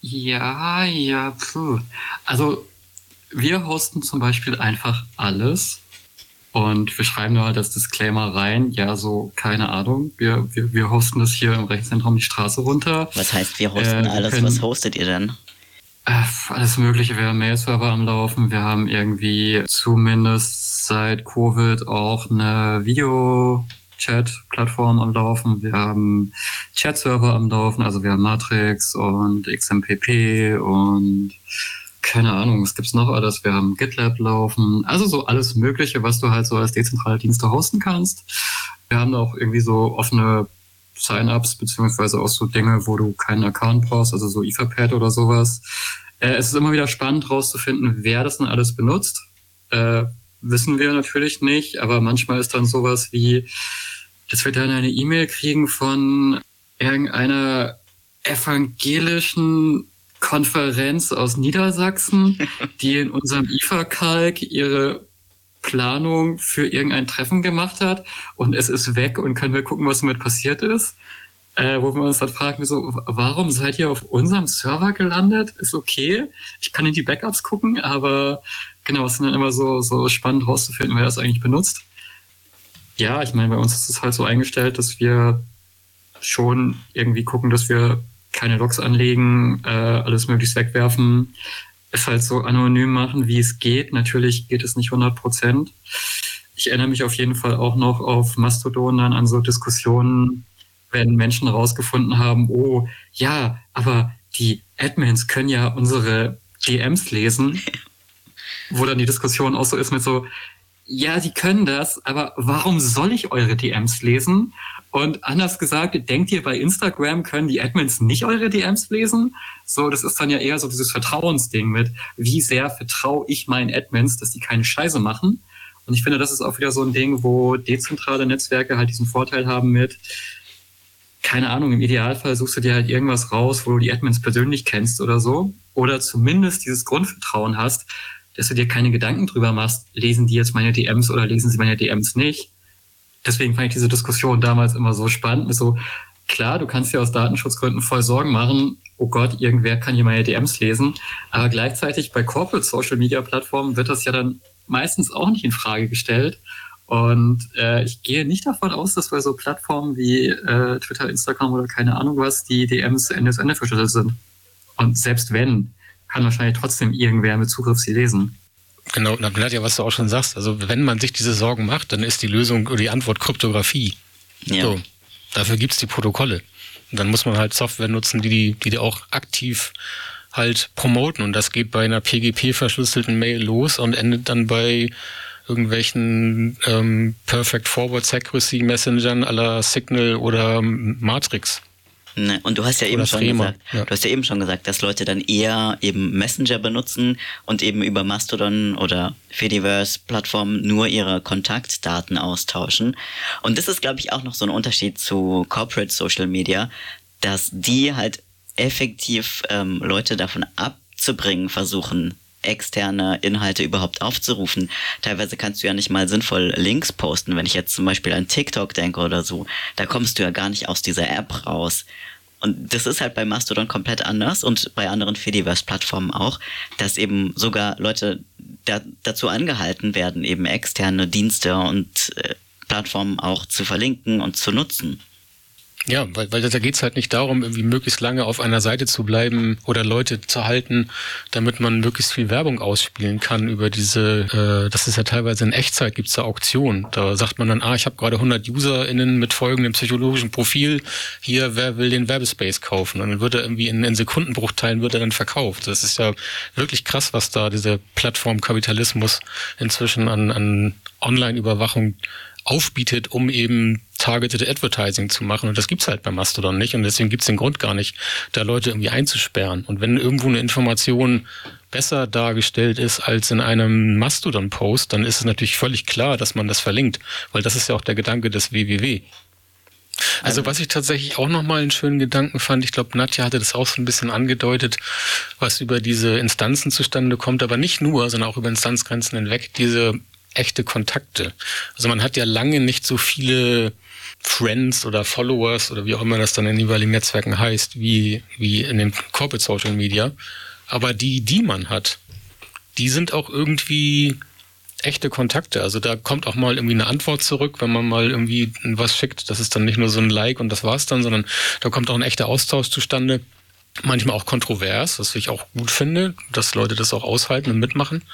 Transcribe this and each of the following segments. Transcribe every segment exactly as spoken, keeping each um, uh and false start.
Ja, ja, puh. Also wir hosten zum Beispiel einfach alles und wir schreiben da halt das Disclaimer rein. Ja, so, keine Ahnung. Wir, wir, wir hosten das hier im Rechenzentrum die Straße runter. Was heißt, wir hosten Äh, wir alles? können- Was hostet ihr denn? Äh, alles Mögliche. Wir haben Mail-Server am Laufen. Wir haben irgendwie zumindest seit Covid auch eine Video-Chat-Plattform am Laufen. Wir haben Chat-Server am Laufen. Also wir haben Matrix und X M P P und keine Ahnung, was gibt's noch alles? Wir haben GitLab laufen. Also so alles Mögliche, was du halt so als dezentrale Dienste hosten kannst. Wir haben auch irgendwie so offene Sign-ups, beziehungsweise auch so Dinge, wo du keinen Account brauchst, also so Etherpad oder sowas. Äh, es ist immer wieder spannend rauszufinden, wer das denn alles benutzt. Äh, wissen wir natürlich nicht, aber manchmal ist dann sowas wie, dass wir dann eine E-Mail kriegen von irgendeiner evangelischen Konferenz aus Niedersachsen, die in unserem I F A-Kalk ihre Planung für irgendein Treffen gemacht hat und es ist weg und können wir gucken, was damit passiert ist. Äh, wo wir uns dann fragen, so, warum seid ihr auf unserem Server gelandet? Ist okay, ich kann in die Backups gucken, aber genau, es ist dann immer so, so spannend rauszufinden, wer das eigentlich benutzt. Ja, ich meine, bei uns ist es halt so eingestellt, dass wir schon irgendwie gucken, dass wir keine Logs anlegen, äh, alles möglichst wegwerfen, es halt so anonym machen, wie es geht. Natürlich geht es nicht hundert Prozent. Ich erinnere mich auf jeden Fall auch noch auf Mastodon dann an so Diskussionen, wenn Menschen rausgefunden haben, oh, ja, aber die Admins können ja unsere D Ms lesen, wo dann die Diskussion auch so ist mit so, ja, die können das, aber warum soll ich eure D Ms lesen? Und anders gesagt, denkt ihr, bei Instagram können die Admins nicht eure D Ms lesen? So, das ist dann ja eher so dieses Vertrauensding mit, wie sehr vertraue ich meinen Admins, dass die keine Scheiße machen? Und ich finde, das ist auch wieder so ein Ding, wo dezentrale Netzwerke halt diesen Vorteil haben mit, keine Ahnung, im Idealfall suchst du dir halt irgendwas raus, wo du die Admins persönlich kennst oder so. Oder zumindest dieses Grundvertrauen hast, dass du dir keine Gedanken drüber machst, lesen die jetzt meine D Ms oder lesen sie meine D Ms nicht. Deswegen fand ich diese Diskussion damals immer so spannend. So, klar, du kannst dir aus Datenschutzgründen voll Sorgen machen, oh Gott, irgendwer kann hier meine D Ms lesen. Aber gleichzeitig bei Corporate Social Media Plattformen wird das ja dann meistens auch nicht in Frage gestellt. Und äh, ich gehe nicht davon aus, dass bei so Plattformen wie äh, Twitter, Instagram oder keine Ahnung was, die D Ms Ende zu Ende verschlüsselt sind. Und selbst wenn, kann wahrscheinlich trotzdem irgendwer mit Zugriff sie lesen. Genau, Nadja, was du auch schon sagst, also wenn man sich diese Sorgen macht, dann ist die Lösung oder die Antwort Kryptographie. Ja. So, dafür gibt's die Protokolle. Und dann muss man halt Software nutzen, die die, die, die auch aktiv halt promoten. Und das geht bei einer P G P-verschlüsselten Mail los und endet dann bei irgendwelchen ähm, Perfect Forward Secrecy Messengern à la Signal oder Matrix. Ne, und du hast ja eben Oder schon Thema, gesagt, ja. du hast ja eben schon gesagt, dass Leute dann eher eben Messenger benutzen und eben über Mastodon oder Fediverse-Plattformen nur ihre Kontaktdaten austauschen. Und das ist, glaube ich, auch noch so ein Unterschied zu Corporate Social Media, dass die halt effektiv ähm, Leute davon abzubringen versuchen, externe Inhalte überhaupt aufzurufen. Teilweise kannst du ja nicht mal sinnvoll Links posten. Wenn ich jetzt zum Beispiel an TikTok denke oder so, da kommst du ja gar nicht aus dieser App raus. Und das ist halt bei Mastodon komplett anders und bei anderen Fediverse-Plattformen auch, dass eben sogar Leute da, dazu angehalten werden, eben externe Dienste und äh, Plattformen auch zu verlinken und zu nutzen. Ja, weil, weil da geht's halt nicht darum, irgendwie möglichst lange auf einer Seite zu bleiben oder Leute zu halten, damit man möglichst viel Werbung ausspielen kann über diese, äh, das ist ja teilweise in Echtzeit, gibt's da Auktionen. Da sagt man dann, ah, ich habe gerade hundert UserInnen mit folgendem psychologischen Profil, hier, wer will den Werbespace kaufen? Und dann wird er irgendwie in, in Sekundenbruchteilen wird er dann verkauft. Das ist ja wirklich krass, was da dieser Plattformkapitalismus inzwischen an, an Online-Überwachung aufbietet, um eben targeted Advertising zu machen. Und das gibt's halt bei Mastodon nicht. Und deswegen gibt's den Grund gar nicht, da Leute irgendwie einzusperren. Und wenn irgendwo eine Information besser dargestellt ist als in einem Mastodon-Post, dann ist es natürlich völlig klar, dass man das verlinkt. Weil das ist ja auch der Gedanke des W W W. Also was ich tatsächlich auch nochmal einen schönen Gedanken fand, ich glaube, Nadja hatte das auch so ein bisschen angedeutet, was über diese Instanzen zustande kommt, aber nicht nur, sondern auch über Instanzgrenzen hinweg, diese echte Kontakte. Also man hat ja lange nicht so viele Friends oder Followers oder wie auch immer das dann in den jeweiligen Netzwerken heißt, wie, wie in den Corporate Social Media. Aber die, die man hat, die sind auch irgendwie echte Kontakte. Also da kommt auch mal irgendwie eine Antwort zurück, wenn man mal irgendwie was schickt. Das ist dann nicht nur so ein Like und das war's dann, sondern da kommt auch ein echter Austausch zustande. Manchmal auch kontrovers, was ich auch gut finde, dass Leute das auch aushalten und mitmachen.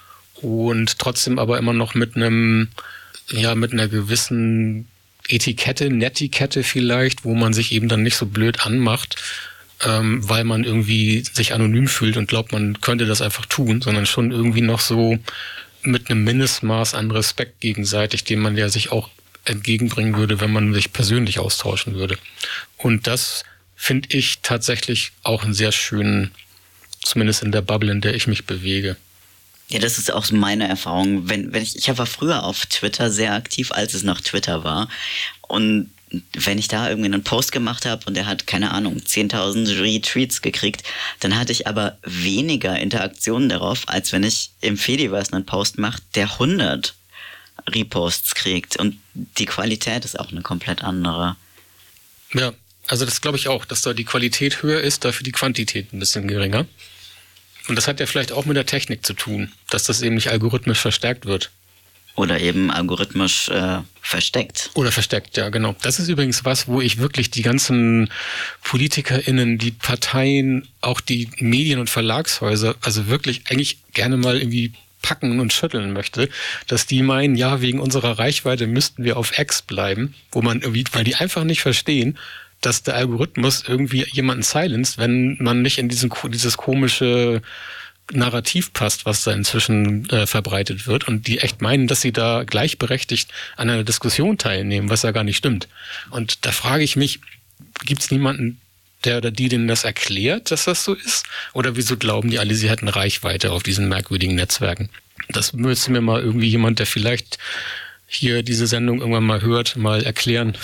Und trotzdem aber immer noch mit einem, ja, mit einer gewissen Etikette, Netiquette vielleicht, wo man sich eben dann nicht so blöd anmacht, ähm, weil man irgendwie sich anonym fühlt und glaubt, man könnte das einfach tun, sondern schon irgendwie noch so mit einem Mindestmaß an Respekt gegenseitig, den man ja sich auch entgegenbringen würde, wenn man sich persönlich austauschen würde. Und das finde ich tatsächlich auch einen sehr schönen, zumindest in der Bubble, in der ich mich bewege. Ja, das ist auch meine Erfahrung. Wenn, wenn ich, ich war früher auf Twitter sehr aktiv, als es noch Twitter war. Und wenn ich da irgendwie einen Post gemacht habe und der hat, keine Ahnung, zehntausend Retweets gekriegt, dann hatte ich aber weniger Interaktionen darauf, als wenn ich im Fediverse einen Post mache, der hundert Reposts kriegt. Und die Qualität ist auch eine komplett andere. Ja, also das glaube ich auch, dass da die Qualität höher ist, dafür die Quantität ein bisschen geringer. Und das hat ja vielleicht auch mit der Technik zu tun, dass das eben nicht algorithmisch verstärkt wird. Oder eben algorithmisch äh, versteckt. Oder versteckt, ja, genau. Das ist übrigens was, wo ich wirklich die ganzen PolitikerInnen, die Parteien, auch die Medien- und Verlagshäuser, also wirklich eigentlich gerne mal irgendwie packen und schütteln möchte, dass die meinen, ja, wegen unserer Reichweite müssten wir auf X bleiben, wo man irgendwie, weil die einfach nicht verstehen, dass der Algorithmus irgendwie jemanden silenced, wenn man nicht in diesen, dieses komische Narrativ passt, was da inzwischen äh, verbreitet wird, und die echt meinen, dass sie da gleichberechtigt an einer Diskussion teilnehmen, was ja gar nicht stimmt. Und da frage ich mich, gibt es niemanden, der oder die denen das erklärt, dass das so ist? Oder wieso glauben die alle, sie hätten Reichweite auf diesen merkwürdigen Netzwerken? Das müsste mir mal irgendwie jemand, der vielleicht hier diese Sendung irgendwann mal hört, mal erklären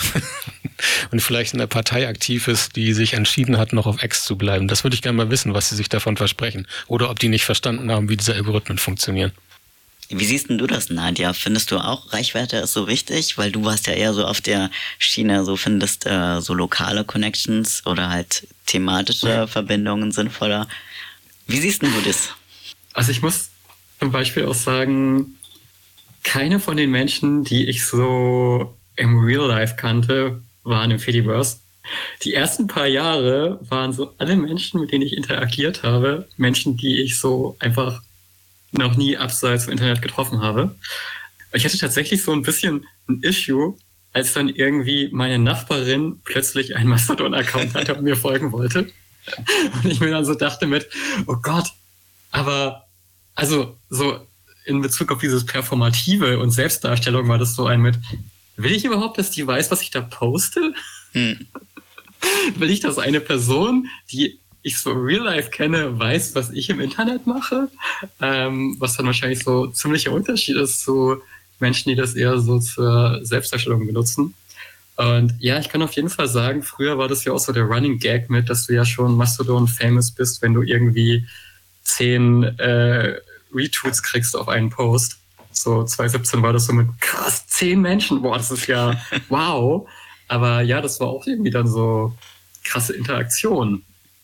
und vielleicht in der Partei aktiv ist, die sich entschieden hat, noch auf X zu bleiben. Das würde ich gerne mal wissen, was sie sich davon versprechen. Oder ob die nicht verstanden haben, wie diese Algorithmen funktionieren. Wie siehst denn du das, Nadja? Findest du auch, Reichweite ist so wichtig? Weil du warst ja eher so auf der Schiene, so findest äh, so lokale Connections oder halt thematische ja. Verbindungen sinnvoller. Wie siehst denn du das? Also ich muss zum Beispiel auch sagen, keine von den Menschen, die ich so im Real Life kannte, waren im Fediverse. Die ersten paar Jahre waren so alle Menschen, mit denen ich interagiert habe, Menschen, die ich so einfach noch nie abseits vom Internet getroffen habe. Ich hatte tatsächlich so ein bisschen ein Issue, als dann irgendwie meine Nachbarin plötzlich einen Mastodon-Account hatte und mir folgen wollte. Und ich mir dann so dachte mit, oh Gott, aber also so in Bezug auf dieses Performative und Selbstdarstellung war das so ein mit, will ich überhaupt, dass die weiß, was ich da poste? Hm. Will ich, dass eine Person, die ich so real life kenne, weiß, was ich im Internet mache? Ähm, was dann wahrscheinlich so ziemlicher Unterschied ist zu Menschen, die das eher so zur Selbstdarstellung benutzen. Und ja, ich kann auf jeden Fall sagen, früher war das ja auch so der Running Gag mit, dass du ja schon Mastodon-famous bist, wenn du irgendwie zehn äh, Retweets kriegst auf einen Post. So zwanzig siebzehn war das so mit krass, zehn Menschen. Boah, das ist ja wow. Aber ja, das war auch irgendwie dann so krasse Interaktion.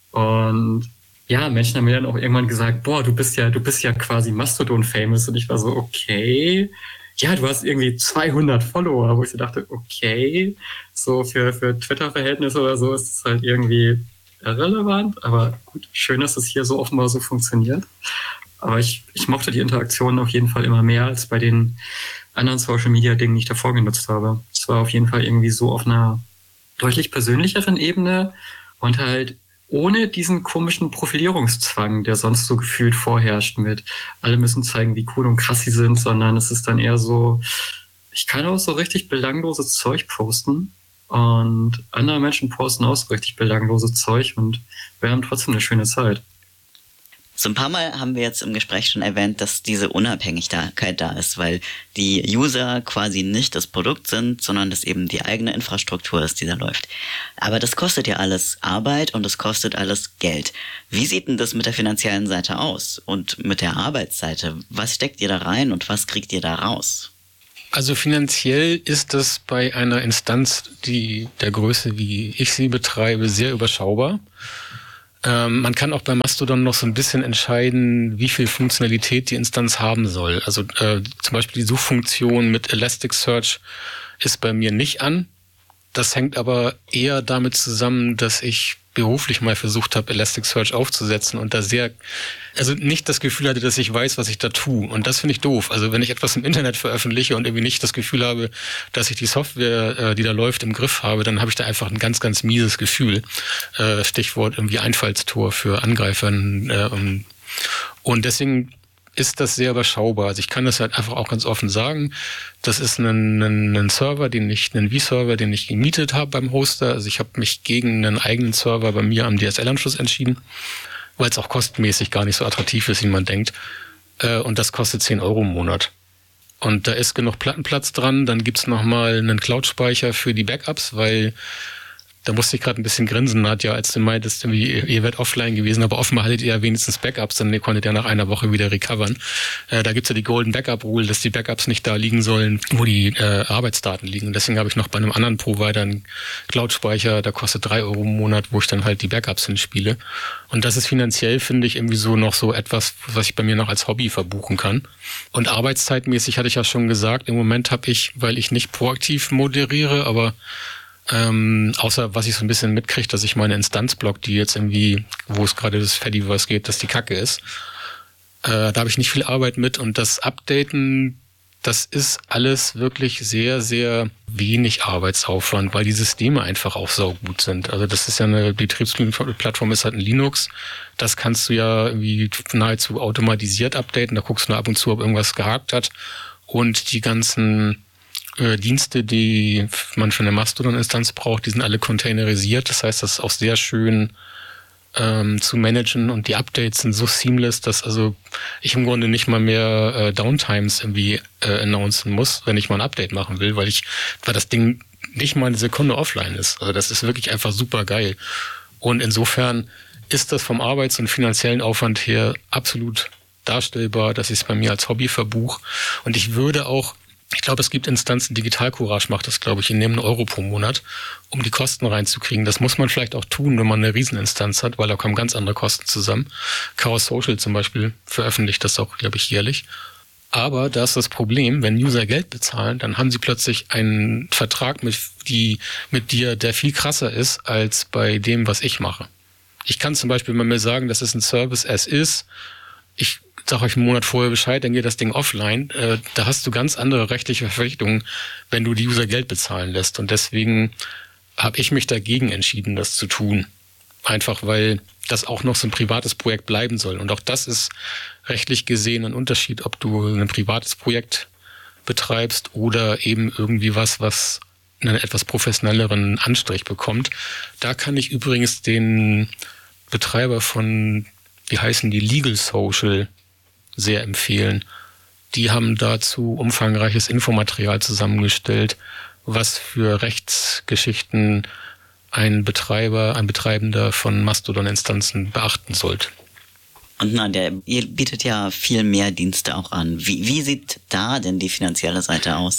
Und ja, Menschen haben mir dann auch irgendwann gesagt, boah, du bist ja, du bist ja quasi Mastodon-famous. Und ich war so, okay. Ja, du hast irgendwie zweihundert Follower, wo ich so dachte, okay. So für, für Twitter-Verhältnisse oder so ist es halt irgendwie irrelevant. Aber gut, schön, dass es hier so offenbar so funktioniert. Aber ich, ich mochte die Interaktionen auf jeden Fall immer mehr als bei den anderen Social-Media-Dingen, die ich davor genutzt habe. Es war auf jeden Fall irgendwie so auf einer deutlich persönlicheren Ebene und halt ohne diesen komischen Profilierungszwang, der sonst so gefühlt vorherrscht mit, alle müssen zeigen, wie cool und krass sie sind, sondern es ist dann eher so, ich kann auch so richtig belangloses Zeug posten und andere Menschen posten auch so richtig belangloses Zeug und wir haben trotzdem eine schöne Zeit. So ein paar Mal haben wir jetzt im Gespräch schon erwähnt, dass diese Unabhängigkeit da ist, weil die User quasi nicht das Produkt sind, sondern dass eben die eigene Infrastruktur ist, die da läuft. Aber das kostet ja alles Arbeit und das kostet alles Geld. Wie sieht denn das mit der finanziellen Seite aus und mit der Arbeitsseite? Was steckt ihr da rein und was kriegt ihr da raus? Also finanziell ist das bei einer Instanz, die der Größe, wie ich sie betreibe, sehr überschaubar. Ähm, man kann auch bei Mastodon noch so ein bisschen entscheiden, wie viel Funktionalität die Instanz haben soll. Also äh, zum Beispiel die Suchfunktion mit Elasticsearch ist bei mir nicht an. Das hängt aber eher damit zusammen, dass ich beruflich mal versucht habe, Elasticsearch aufzusetzen und da sehr, also nicht das Gefühl hatte, dass ich weiß, was ich da tue. Und das finde ich doof. Also wenn ich etwas im Internet veröffentliche und irgendwie nicht das Gefühl habe, dass ich die Software, die da läuft, im Griff habe, dann habe ich da einfach ein ganz, ganz mieses Gefühl. Stichwort irgendwie Einfallstor für Angreifer. Und deswegen ist das sehr überschaubar. Also ich kann das halt einfach auch ganz offen sagen. Das ist ein, ein, ein Server, den ich, einen V-Server, den ich gemietet habe beim Hoster. Also ich habe mich gegen einen eigenen Server bei mir am D S L-Anschluss entschieden, weil es auch kostenmäßig gar nicht so attraktiv ist, wie man denkt. Und das kostet zehn Euro im Monat. Und da ist genug Plattenplatz dran. Dann gibt's noch mal einen Cloud-Speicher für die Backups, weil da musste ich gerade ein bisschen grinsen, Nadja, als du meintest, ihr werdet offline gewesen, aber offenbar hattet ihr ja wenigstens Backups, dann konntet ihr nach einer Woche wieder recovern. Äh, da gibt's ja die Golden Backup Rule, dass die Backups nicht da liegen sollen, wo die äh, Arbeitsdaten liegen. Und deswegen habe ich noch bei einem anderen Provider einen Cloud-Speicher, der kostet drei Euro im Monat, wo ich dann halt die Backups hinspiele. Und das ist finanziell, finde ich, irgendwie so noch so etwas, was ich bei mir noch als Hobby verbuchen kann. Und arbeitszeitmäßig hatte ich ja schon gesagt, im Moment habe ich, weil ich nicht proaktiv moderiere, aber Ähm, außer was ich so ein bisschen mitkriege, dass ich meine Instanz block, die jetzt irgendwie, wo es gerade das Fediverse geht, dass die Kacke ist. Äh, da habe ich nicht viel Arbeit mit und das Updaten, das ist alles wirklich sehr, sehr wenig Arbeitsaufwand, weil die Systeme einfach auch saugut sind. Also das ist ja eine Betriebsplattform, ist halt ein Linux. Das kannst du ja irgendwie nahezu automatisiert updaten. Da guckst du nur ab und zu, ob irgendwas gehakt hat. Und die ganzen Dienste, die man für eine Mastodon-Instanz braucht, die sind alle containerisiert. Das heißt, das ist auch sehr schön ähm, zu managen und die Updates sind so seamless, dass also ich im Grunde nicht mal mehr äh, Downtimes irgendwie äh, announcen muss, wenn ich mal ein Update machen will, weil ich, weil das Ding nicht mal eine Sekunde offline ist. Also das ist wirklich einfach super geil. Und insofern ist das vom Arbeits- und finanziellen Aufwand her absolut darstellbar, dass ich es bei mir als Hobby verbuche. Und ich würde auch Ich glaube, es gibt Instanzen, Digital Courage macht das, glaube ich, die nehmen einen Euro pro Monat, um die Kosten reinzukriegen. Das muss man vielleicht auch tun, wenn man eine Rieseninstanz hat, weil da kommen ganz andere Kosten zusammen. Chaos Social zum Beispiel veröffentlicht das auch, glaube ich, jährlich. Aber da ist das Problem, wenn User Geld bezahlen, dann haben sie plötzlich einen Vertrag mit, die, mit dir, der viel krasser ist als bei dem, was ich mache. Ich kann zum Beispiel mal mir sagen, das ist ein Service as is. Ich sag euch einen Monat vorher Bescheid, dann geht das Ding offline. Äh, da hast du ganz andere rechtliche Verpflichtungen, wenn du die User Geld bezahlen lässt. Und deswegen habe ich mich dagegen entschieden, das zu tun. Einfach weil das auch noch so ein privates Projekt bleiben soll. Und auch das ist rechtlich gesehen ein Unterschied, ob du ein privates Projekt betreibst oder eben irgendwie was, was einen etwas professionelleren Anstrich bekommt. Da kann ich übrigens den Betreiber von, wie heißen die, Legal Social sehr empfehlen. Die haben dazu umfangreiches Infomaterial zusammengestellt, was für Rechtsgeschichten ein Betreiber, ein Betreibender von Mastodon-Instanzen beachten sollte. Und na, der, ihr bietet ja viel mehr Dienste auch an. Wie, wie sieht da denn die finanzielle Seite aus?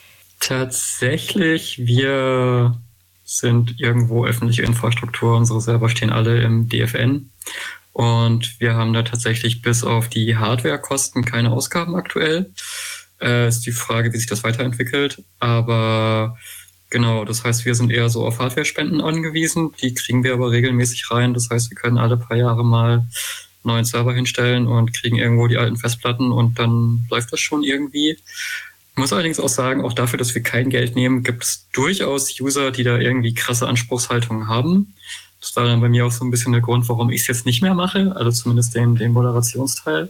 Tatsächlich, wir sind irgendwo öffentliche Infrastruktur. Unsere Server stehen alle im D F N. Und wir haben da tatsächlich bis auf die Hardwarekosten keine Ausgaben aktuell. Äh, ist die Frage, wie sich das weiterentwickelt. Aber genau, das heißt, wir sind eher so auf Hardware-Spenden angewiesen. Die kriegen wir aber regelmäßig rein. Das heißt, wir können alle paar Jahre mal einen neuen Server hinstellen und kriegen irgendwo die alten Festplatten und dann läuft das schon irgendwie. Ich muss allerdings auch sagen, auch dafür, dass wir kein Geld nehmen, gibt es durchaus User, die da irgendwie krasse Anspruchshaltungen haben. Das war dann bei mir auch so ein bisschen der Grund, warum ich es jetzt nicht mehr mache, also zumindest den, den Moderationsteil.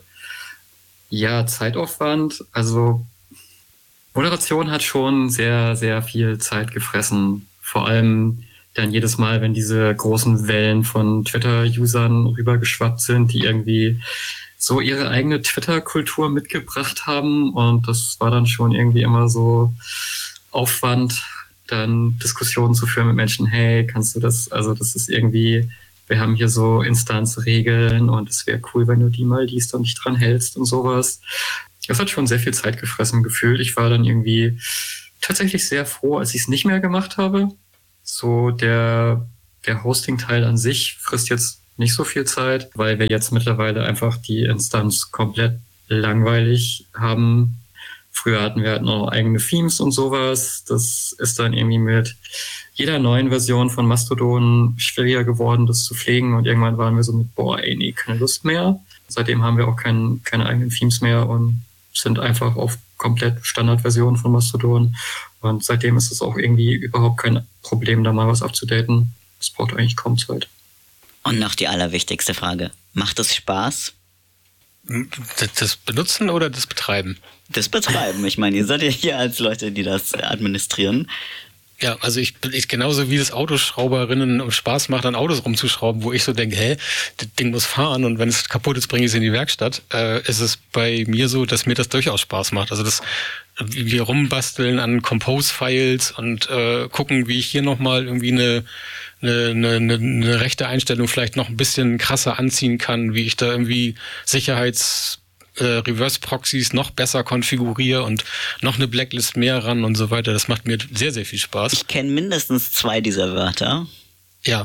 Ja, Zeitaufwand, also Moderation hat schon sehr, sehr viel Zeit gefressen. Vor allem dann jedes Mal, wenn diese großen Wellen von Twitter-Usern rübergeschwappt sind, die irgendwie so ihre eigene Twitter-Kultur mitgebracht haben. Und das war dann schon irgendwie immer so Aufwand, dann Diskussionen zu führen mit Menschen, hey, kannst du das, also das ist irgendwie, wir haben hier so Instanzregeln und es wäre cool, wenn du die mal liest und dich dran hältst und sowas. das hat schon sehr viel Zeit gefressen gefühlt. Ich war dann irgendwie tatsächlich sehr froh, als ich es nicht mehr gemacht habe. So der, der Hosting-Teil an sich frisst jetzt nicht so viel Zeit, weil wir jetzt mittlerweile einfach die Instanz komplett langweilig haben. Früher hatten wir halt noch eigene Themes und sowas. Das ist dann irgendwie mit jeder neuen Version von Mastodon schwieriger geworden, das zu pflegen. Und irgendwann waren wir so mit, boah, ey, nee, keine Lust mehr. Seitdem haben wir auch kein, keine eigenen Themes mehr und sind einfach auf komplett Standardversionen von Mastodon. Und seitdem ist es auch irgendwie überhaupt kein Problem, da mal was abzudaten. Das braucht eigentlich kaum Zeit. Und noch die allerwichtigste Frage. Macht es Spaß? Das Benutzen oder das Betreiben? Das Betreiben. Ich meine, ihr seid ja hier als Leute, die das administrieren. Ja, also ich bin ich genauso wie das Autoschrauberinnen Spaß macht, an Autos rumzuschrauben, wo ich so denke, hä, das Ding muss fahren und wenn es kaputt ist, bringe ich es in die Werkstatt, äh, ist es bei mir so, dass mir das durchaus Spaß macht. Also das wir rumbasteln an Compose-Files und äh, gucken, wie ich hier nochmal irgendwie eine, eine, eine, eine rechte Einstellung vielleicht noch ein bisschen krasser anziehen kann, wie ich da irgendwie Sicherheits Äh, Reverse-Proxys noch besser konfiguriere und noch eine Blacklist mehr ran und so weiter. Das macht mir sehr, sehr viel Spaß. Ich kenne mindestens zwei dieser Wörter. Ja.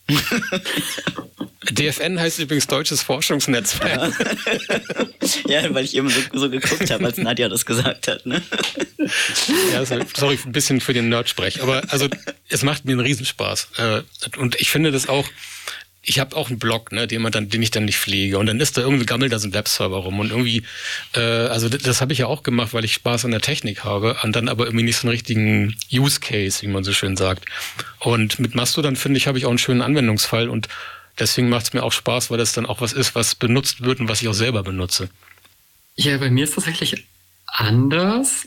D F N heißt übrigens Deutsches Forschungsnetzwerk. Ja, weil ich eben so, so geguckt habe, als Nadja das gesagt hat. Ne? Ja, sorry, ein bisschen für den Nerd-Sprech. Aber also es macht mir einen Riesenspaß. Und ich finde das auch, ich habe auch einen Blog, ne, den man dann, den ich dann nicht pflege. Und dann ist da irgendwie gammelt da so ein Webserver rum. Und irgendwie, äh, also das, das habe ich ja auch gemacht, weil ich Spaß an der Technik habe. Und dann aber irgendwie nicht so einen richtigen Use Case, wie man so schön sagt. Und mit Mastodon, finde ich, habe ich auch einen schönen Anwendungsfall. Und deswegen macht es mir auch Spaß, weil das dann auch was ist, was benutzt wird und was ich auch selber benutze. Ja, bei mir ist tatsächlich anders.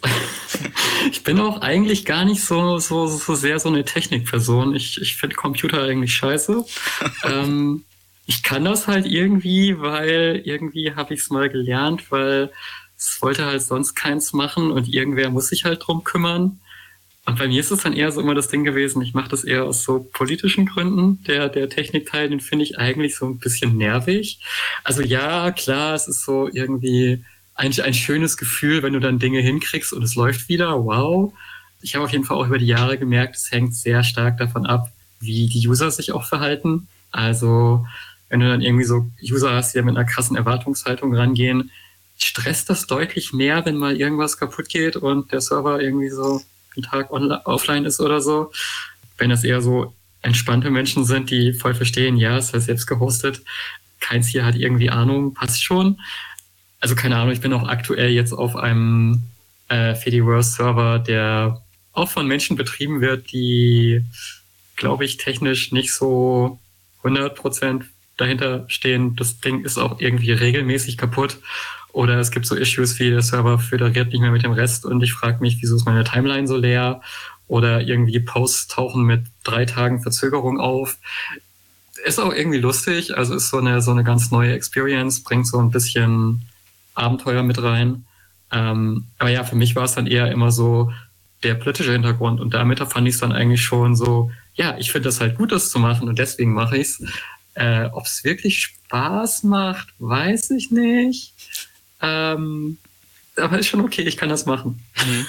Ich bin auch eigentlich gar nicht so, so, so sehr so eine Technikperson. Ich, ich finde Computer eigentlich scheiße. ähm, ich kann das halt irgendwie, weil irgendwie habe ich es mal gelernt, weil es wollte halt sonst keins machen und irgendwer muss sich halt drum kümmern. Und bei mir ist es dann eher so immer das Ding gewesen, ich mache das eher aus so politischen Gründen. Der, der Technikteil, den finde ich eigentlich so ein bisschen nervig. Also ja, klar, es ist so irgendwie Ein, ein schönes Gefühl, wenn du dann Dinge hinkriegst und es läuft wieder. Wow. Ich habe auf jeden Fall auch über die Jahre gemerkt, es hängt sehr stark davon ab, wie die User sich auch verhalten. Also wenn du dann irgendwie so User hast, die ja mit einer krassen Erwartungshaltung rangehen, stresst das deutlich mehr, wenn mal irgendwas kaputt geht und der Server irgendwie so einen Tag online, offline ist oder so. Wenn das eher so entspannte Menschen sind, die voll verstehen, ja, es ist selbst gehostet, keins hier hat irgendwie Ahnung, passt schon. Also keine Ahnung, ich bin auch aktuell jetzt auf einem äh, Fediverse-Server, der auch von Menschen betrieben wird, die, glaube ich, technisch nicht so hundert Prozent dahinter stehen. Das Ding ist auch irgendwie regelmäßig kaputt. Oder es gibt so Issues wie der Server föderiert nicht mehr mit dem Rest und ich frage mich, wieso ist meine Timeline so leer? Oder irgendwie Posts tauchen mit drei Tagen Verzögerung auf. Ist auch irgendwie lustig, also ist so eine, so eine ganz neue Experience, bringt so ein bisschen Abenteuer mit rein. Ähm, aber ja, für mich war es dann eher immer so der politische Hintergrund und damit fand ich es dann eigentlich schon so, ja, ich finde das halt gut, das zu machen und deswegen mache ich es. Äh, ob es wirklich Spaß macht, weiß ich nicht. Ähm, aber ist schon okay, ich kann das machen. Mhm.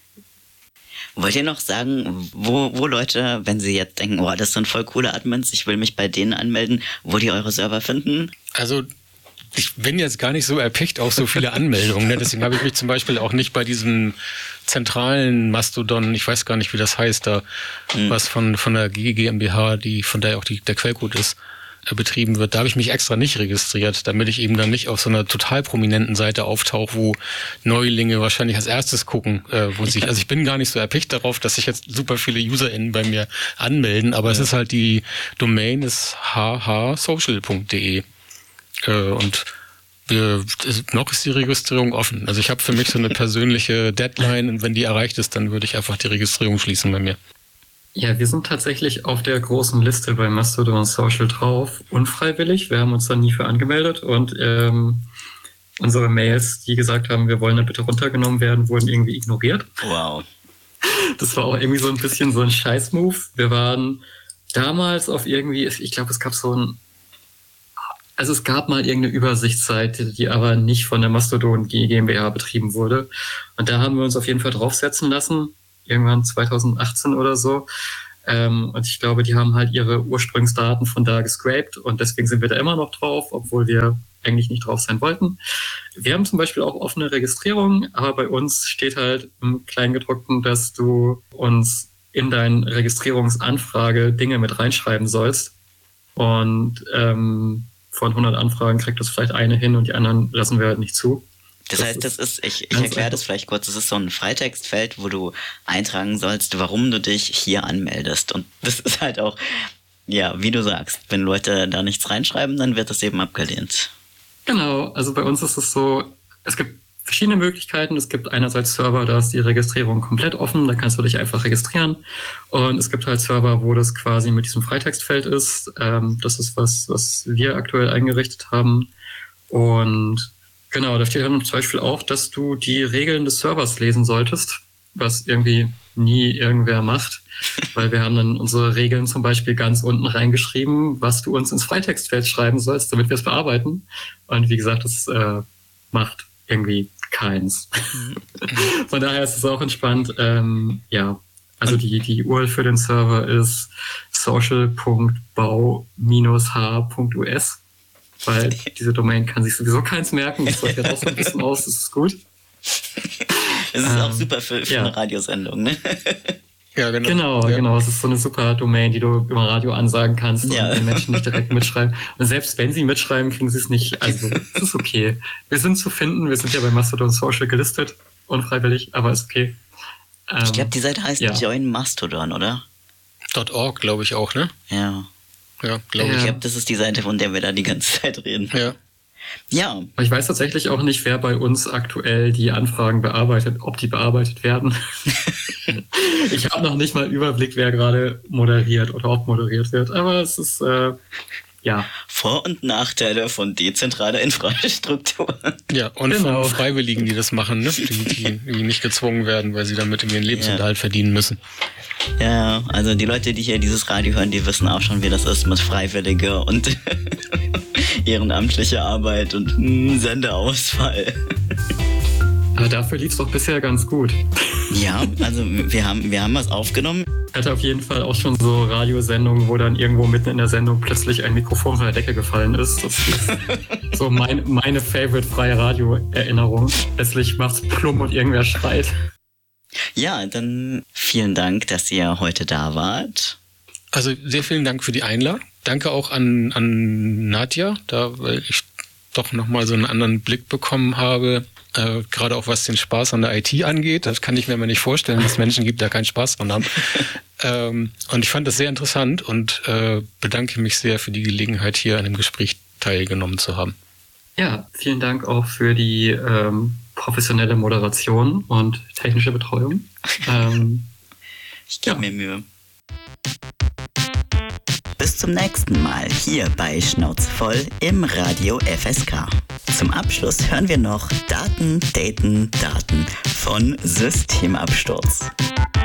Wollt ihr noch sagen, wo, wo Leute, wenn sie jetzt denken, oh, das sind voll coole Admins, ich will mich bei denen anmelden, wo die eure Server finden? Also ich bin jetzt gar nicht so erpicht auf so viele Anmeldungen. Ne? Deswegen habe ich mich zum Beispiel auch nicht bei diesem zentralen Mastodon, ich weiß gar nicht, wie das heißt, da mhm. was von, von der G GmbH, die, von der auch die, der Quellcode ist, äh, betrieben wird. Da habe ich mich extra nicht registriert, damit ich eben dann nicht auf so einer total prominenten Seite auftauche, wo Neulinge wahrscheinlich als erstes gucken, äh, wo sich, also ich bin gar nicht so erpicht darauf, dass sich jetzt super viele UserInnen bei mir anmelden, aber ja. Es ist halt die Domain ist h h social punkt d e. Und wir, noch ist die Registrierung offen. Also ich habe für mich so eine persönliche Deadline und wenn die erreicht ist, dann würde ich einfach die Registrierung schließen bei mir. Ja, wir sind tatsächlich auf der großen Liste bei Mastodon Social drauf, unfreiwillig. Wir haben uns da nie für angemeldet und ähm, unsere Mails, die gesagt haben, wir wollen da bitte runtergenommen werden, wurden irgendwie ignoriert. Wow. Das war auch irgendwie so ein bisschen so ein Scheiß-Move. Wir waren damals auf irgendwie, ich glaube, es gab so ein Also es gab mal irgendeine Übersichtsseite, die aber nicht von der Mastodon GmbH betrieben wurde. Und da haben wir uns auf jeden Fall draufsetzen lassen, irgendwann zwanzig achtzehn oder so. Ähm, und ich glaube, die haben halt ihre Ursprungsdaten von da gescraped und deswegen sind wir da immer noch drauf, obwohl wir eigentlich nicht drauf sein wollten. Wir haben zum Beispiel auch offene Registrierung, aber bei uns steht halt im Kleingedruckten, dass du uns in deine Registrierungsanfrage Dinge mit reinschreiben sollst. Und ähm, von hundert Anfragen kriegt das vielleicht eine hin und die anderen lassen wir halt nicht zu. Das, das heißt, das ist, ich, ich erkläre das vielleicht kurz, das ist so ein Freitextfeld, wo du eintragen sollst, warum du dich hier anmeldest. Und das ist halt auch, ja, wie du sagst, wenn Leute da nichts reinschreiben, dann wird das eben abgelehnt. Genau, also bei uns ist es so, es gibt verschiedene Möglichkeiten. Es gibt einerseits Server, da ist die Registrierung komplett offen, da kannst du dich einfach registrieren. Und es gibt halt Server, wo das quasi mit diesem Freitextfeld ist. Ähm, das ist was, was wir aktuell eingerichtet haben. Und genau, da steht dann zum Beispiel auch, dass du die Regeln des Servers lesen solltest, was irgendwie nie irgendwer macht, weil wir haben dann unsere Regeln zum Beispiel ganz unten reingeschrieben, was du uns ins Freitextfeld schreiben sollst, damit wir es bearbeiten. Und wie gesagt, das äh, macht irgendwie keins. Von daher ist es auch entspannt. Ähm, ja, also die, die U R L für den Server ist social punkt bau dash h punkt u s, weil diese Domain kann sich sowieso keins merken. Das läuft ja auch so ein bisschen aus, das ist gut. Es ist ähm, auch super für, für ja. eine Radiosendung, ne? Ja, genau. Genau, ja. genau. Es ist so eine super Domain, die du im Radio ansagen kannst ja. und die Menschen nicht direkt mitschreiben. Und selbst wenn sie mitschreiben, kriegen sie es nicht. Also, es ist okay. Wir sind zu finden. Wir sind ja bei Mastodon Social gelistet. Unfreiwillig, aber ist okay. Ähm, ich glaube, die Seite heißt ja. Join Mastodon, oder? .org, glaube ich auch, ne? Ja. Ja, glaube ich. Ich glaube, das ist die Seite, von der wir da die ganze Zeit reden. Ja. Ja. Ich weiß tatsächlich auch nicht, wer bei uns aktuell die Anfragen bearbeitet, ob die bearbeitet werden. Ich habe noch nicht mal Überblick, wer gerade moderiert oder ob moderiert wird. Aber es ist, äh, ja. Vor- und Nachteile von dezentraler Infrastruktur. Ja, und genau. von Freiwilligen, die das machen, ne? die, die, die nicht gezwungen werden, weil sie damit ihren Lebensunterhalt ja. verdienen müssen. Ja, also die Leute, die hier dieses Radio hören, die wissen auch schon, wie das ist mit Freiwillige und ehrenamtliche Arbeit und mh, Sendeausfall. Aber dafür lief es doch bisher ganz gut. Ja, also wir haben, wir haben was aufgenommen. Ich hatte auf jeden Fall auch schon so Radiosendungen, wo dann irgendwo mitten in der Sendung plötzlich ein Mikrofon von der Decke gefallen ist. Das ist so mein, meine favorite freie Radio-Erinnerung. Letztlich macht's plumm und irgendwer schreit. Ja, dann vielen Dank, dass ihr heute da wart. Also sehr vielen Dank für die Einladung. Danke auch an, an Nadja, da weil ich doch nochmal so einen anderen Blick bekommen habe, äh, gerade auch was den Spaß an der I T angeht. Das kann ich mir mal nicht vorstellen, dass es Menschen gibt, die da keinen Spaß dran haben. ähm, und ich fand das sehr interessant und äh, bedanke mich sehr für die Gelegenheit, hier an dem Gespräch teilgenommen zu haben. Ja, vielen Dank auch für die ähm, professionelle Moderation und technische Betreuung. ähm, ich gebe ja. mir Mühe. Bis zum nächsten Mal hier bei Schnauze voll im Radio F S K. Zum Abschluss hören wir noch Daten, Daten, Daten von Systemabsturz.